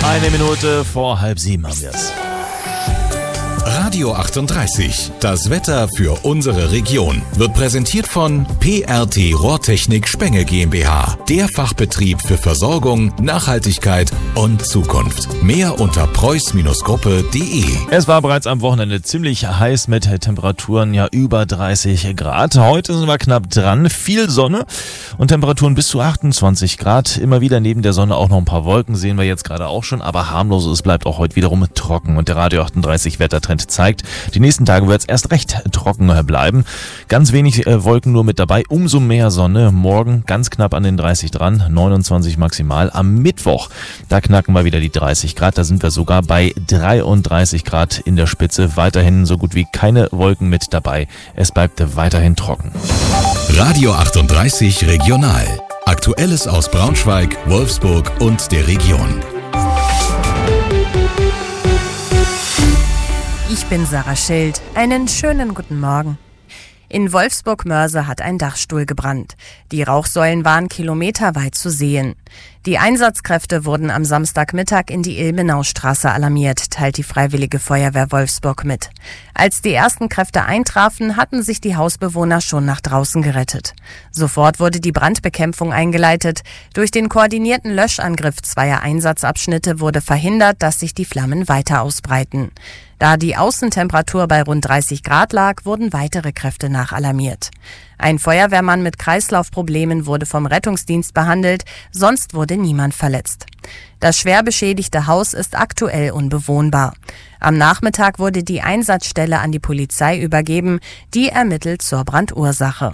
Eine Minute vor 6:30 haben wir es. Radio 38, das Wetter für unsere Region, wird präsentiert von PRT Rohrtechnik Spenge GmbH, der Fachbetrieb für Versorgung, Nachhaltigkeit und Zukunft. Mehr unter preuß-gruppe.de. Es war bereits am Wochenende ziemlich heiß mit Temperaturen über 30 Grad. Heute sind wir knapp dran, viel Sonne und Temperaturen bis zu 28 Grad. Immer wieder neben der Sonne auch noch ein paar Wolken, sehen wir jetzt gerade auch schon, aber harmlos, es bleibt auch heute wiederum trocken und der Radio 38 Wettertrend zeigt, die nächsten Tage wird es erst recht trocken bleiben. Ganz wenig Wolken nur mit dabei, umso mehr Sonne. Morgen ganz knapp an den 30 dran, 29 maximal. Am Mittwoch, da knacken wir wieder die 30 Grad, da sind wir sogar bei 33 Grad in der Spitze. Weiterhin so gut wie keine Wolken mit dabei. Es bleibt weiterhin trocken. Radio 38 Regional. Aktuelles aus Braunschweig, Wolfsburg und der Region. Ich bin Sarah Schild. Einen schönen guten Morgen. In Wolfsburg-Mörse hat ein Dachstuhl gebrannt. Die Rauchsäulen waren kilometerweit zu sehen. Die Einsatzkräfte wurden am Samstagmittag in die Ilmenaustraße alarmiert, teilt die Freiwillige Feuerwehr Wolfsburg mit. Als die ersten Kräfte eintrafen, hatten sich die Hausbewohner schon nach draußen gerettet. Sofort wurde die Brandbekämpfung eingeleitet. Durch den koordinierten Löschangriff zweier Einsatzabschnitte wurde verhindert, dass sich die Flammen weiter ausbreiten. Da die Außentemperatur bei rund 30 Grad lag, wurden weitere Kräfte nachalarmiert. Ein Feuerwehrmann mit Kreislaufproblemen wurde vom Rettungsdienst behandelt, sonst wurde niemand verletzt. Das schwer beschädigte Haus ist aktuell unbewohnbar. Am Nachmittag wurde die Einsatzstelle an die Polizei übergeben, die ermittelt zur Brandursache.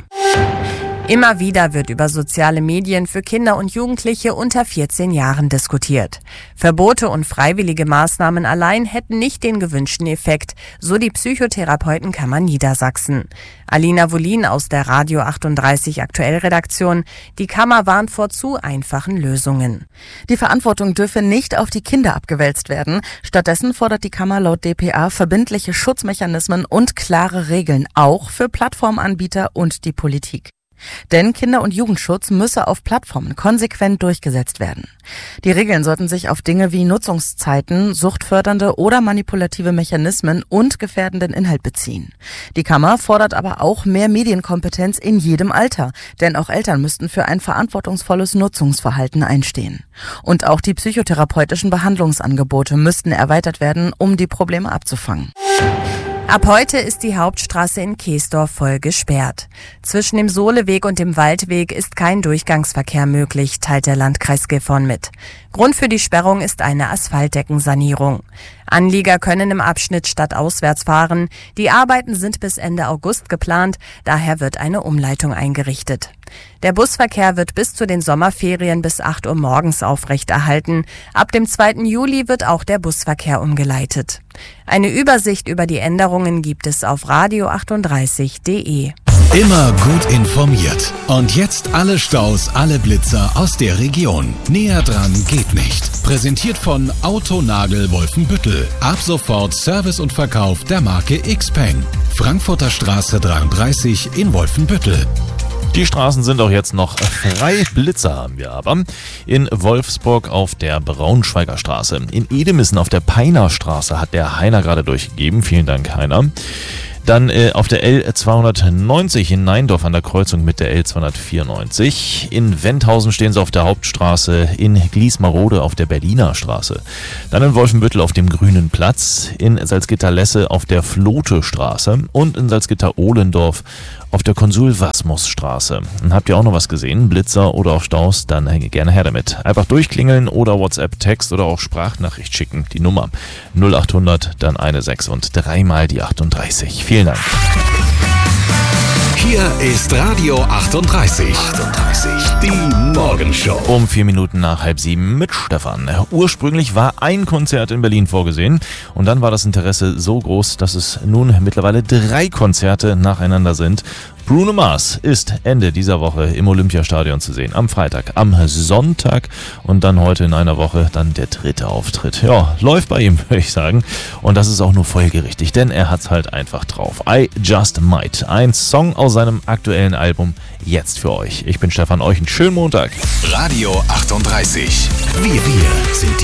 Immer wieder wird über soziale Medien für Kinder und Jugendliche unter 14 Jahren diskutiert. Verbote und freiwillige Maßnahmen allein hätten nicht den gewünschten Effekt, so die Psychotherapeutenkammer Niedersachsen. Alina Wolin aus der Radio 38 Aktuell-Redaktion. Die Kammer warnt vor zu einfachen Lösungen. Die Verantwortung dürfe nicht auf die Kinder abgewälzt werden. Stattdessen fordert die Kammer laut dpa verbindliche Schutzmechanismen und klare Regeln, auch für Plattformanbieter und die Politik. Denn Kinder- und Jugendschutz müsse auf Plattformen konsequent durchgesetzt werden. Die Regeln sollten sich auf Dinge wie Nutzungszeiten, suchtfördernde oder manipulative Mechanismen und gefährdenden Inhalt beziehen. Die Kammer fordert aber auch mehr Medienkompetenz in jedem Alter, denn auch Eltern müssten für ein verantwortungsvolles Nutzungsverhalten einstehen. Und auch die psychotherapeutischen Behandlungsangebote müssten erweitert werden, um die Probleme abzufangen. Ab heute ist die Hauptstraße in Keesdorf voll gesperrt. Zwischen dem Sohleweg und dem Waldweg ist kein Durchgangsverkehr möglich, teilt der Landkreis Gifhorn mit. Grund für die Sperrung ist eine Asphaltdeckensanierung. Anlieger können im Abschnitt stadtauswärts fahren. Die Arbeiten sind bis Ende August geplant, daher wird eine Umleitung eingerichtet. Der Busverkehr wird bis zu den Sommerferien bis 8 Uhr morgens aufrechterhalten. Ab dem 2. Juli wird auch der Busverkehr umgeleitet. Eine Übersicht über die Änderungen gibt es auf radio38.de. Immer gut informiert. Und jetzt alle Staus, alle Blitzer aus der Region. Näher dran geht nicht. Präsentiert von Autonagel Wolfenbüttel. Ab sofort Service und Verkauf der Marke Xpeng. Frankfurter Straße 33 in Wolfenbüttel. Die Straßen sind auch jetzt noch frei. Blitzer haben wir aber. In Wolfsburg auf der Braunschweiger Straße. In Edemissen auf der Peiner Straße hat der Heiner gerade durchgegeben. Vielen Dank, Heiner. Dann auf der L290 in Neindorf an der Kreuzung mit der L294. In Wendhausen stehen sie auf der Hauptstraße, in Gliesmarode auf der Berliner Straße. Dann in Wolfenbüttel auf dem Grünen Platz, in Salzgitter-Lesse auf der Flote-Straße und in Salzgitter-Ohlendorf auf der Konsul-Wasmus-Straße. Und habt ihr auch noch was gesehen? Blitzer oder auch Staus? Dann gerne her damit. Einfach durchklingeln oder WhatsApp-Text oder auch Sprachnachricht schicken. Die Nummer 0800, dann eine 6 und dreimal die 38. Vielen Dank. Hier ist Radio 38. Die Morgenshow. Um 4 Minuten nach 6:30 mit Stefan. Ursprünglich war ein Konzert in Berlin vorgesehen und dann war das Interesse so groß, dass es nun mittlerweile 3 Konzerte nacheinander sind. Bruno Mars ist Ende dieser Woche im Olympiastadion zu sehen. Am Freitag, am Sonntag und dann heute in einer Woche dann der 3. Auftritt. Ja, läuft bei ihm, würde ich sagen. Und das ist auch nur folgerichtig, denn er hat's halt einfach drauf. I Just Might. Ein Song aus seinem aktuellen Album jetzt für euch. Ich bin Stefan, euch einen schönen Montag. Radio 38. Wir sind